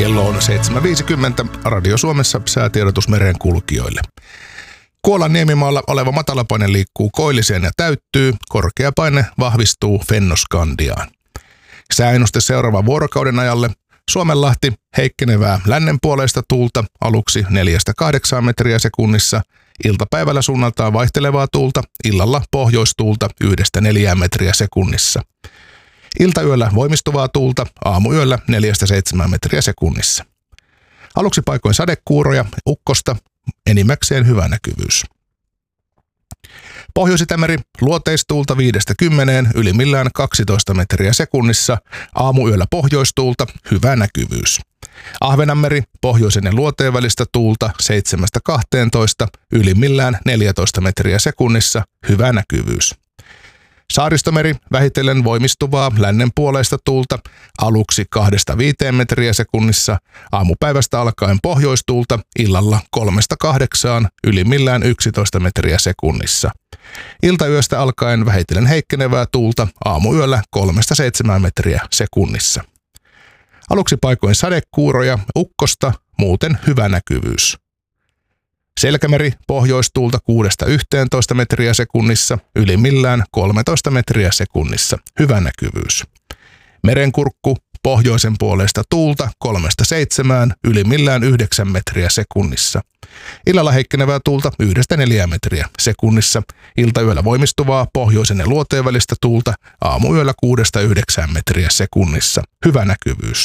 Kello on 7.50. Radio Suomessa säätiedotus merenkulkijoille. Kuolan niemimaalla oleva matalapaine liikkuu koilliseen ja täyttyy. Korkea paine vahvistuu Fennoskandiaan. Sääennuste seuraavan vuorokauden ajalle. Suomenlahti heikkenevää lännenpuoleista tuulta aluksi 4-8 metriä sekunnissa. Iltapäivällä suunnaltaan vaihtelevaa tuulta, illalla pohjoistuulta 1-4 metriä sekunnissa. Iltayöllä voimistuvaa tuulta, aamuyöllä 4-7 metriä sekunnissa. Aluksi paikoin sadekuuroja, ukkosta, enimmäkseen hyvä näkyvyys. Pohjois-Itämeri luoteistuulta 5-10, ylimmillään 12 metriä sekunnissa, aamuyöllä pohjoistuulta, hyvä näkyvyys. Ahvenanmeri pohjoisen ja luoteen välistä tuulta 7-12, ylimmillään 14 metriä sekunnissa, hyvä näkyvyys. Saaristomeri vähitellen voimistuvaa lännenpuoleista tuulta aluksi 2-5 metriä sekunnissa, aamupäivästä alkaen pohjoistuulta, illalla 3-8, ylimmillään 11 metriä sekunnissa. Iltayöstä alkaen vähitellen heikkenevää tuulta aamuyöllä 3-7 metriä sekunnissa. Aluksi paikoin sadekuuroja, ukkosta, muuten hyvä näkyvyys. Selkämeri pohjoistuulta 6-11 metriä sekunnissa, ylimmillään 13 metriä sekunnissa, hyvä näkyvyys. Merenkurkku pohjoisen puolesta tuulta 3-7, ylimmillään 9 metriä sekunnissa. Illalla heikkenevää tuulta 1-4 metriä sekunnissa, iltayöllä voimistuvaa pohjoisen ja luoteen välistä tuulta aamuyöllä 6-9 metriä sekunnissa, hyvä näkyvyys.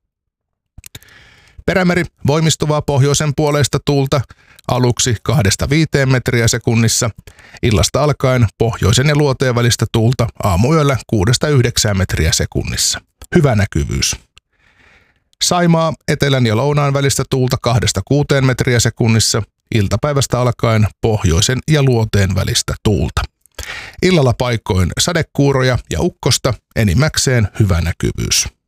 Perämeri voimistuvaa pohjoisen puoleista tuulta aluksi 2-5 metriä sekunnissa, illasta alkaen pohjoisen ja luoteen välistä tuulta aamuyöllä 6-9 metriä sekunnissa. Hyvä näkyvyys. Saimaa etelän ja lounaan välistä tuulta 2-6 metriä sekunnissa, iltapäivästä alkaen pohjoisen ja luoteen välistä tuulta. Illalla paikoin sadekuuroja ja ukkosta, enimmäkseen hyvä näkyvyys.